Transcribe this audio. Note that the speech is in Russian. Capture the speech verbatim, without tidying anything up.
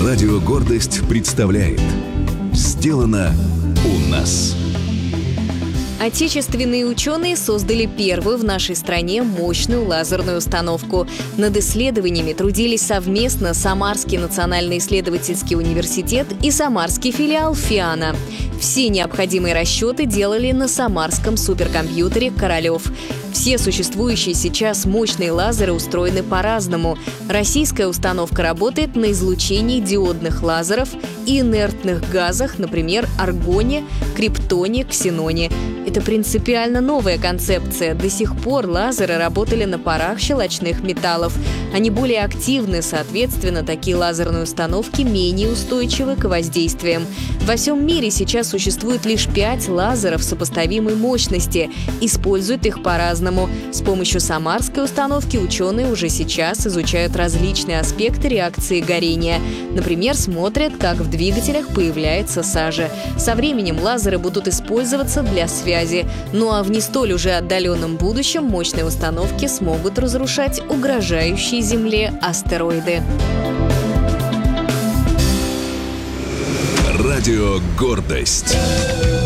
Радио «Гордость» представляет «Сделано у нас». Отечественные ученые создали первую в нашей стране мощную лазерную установку. Над исследованиями трудились совместно Самарский национальный исследовательский университет и самарский филиал ФИАНа. Все необходимые расчеты делали на самарском суперкомпьютере «Королев». Все существующие сейчас мощные лазеры устроены по-разному. Российская установка работает на излучении диодных лазеров и инертных газах, например, аргоне, криптоне, ксеноне. Это принципиально новая концепция. До сих пор лазеры работали на парах щелочных металлов. Они более активны, соответственно, такие лазерные установки менее устойчивы к воздействиям. Во всем мире сейчас существует лишь пять лазеров сопоставимой мощности. Используют их по-разному. С помощью самарской установки ученые уже сейчас изучают различные аспекты реакции горения. Например, смотрят, как в двигателях появляется сажа. Со временем лазеры будут использоваться для связи. Ну а в не столь уже отдаленном будущем мощные установки смогут разрушать угрожающие Земле астероиды. Радио «Гордость».